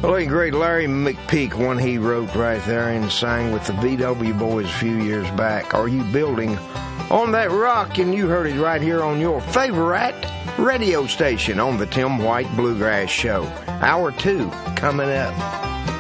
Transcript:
Well, the great Larry McPeak, one he wrote right there and sang with the VW Boys a few years back. Are you building on that rock? And you heard it right here on your favorite radio station on the Tim White Bluegrass Show. Hour 2 coming up.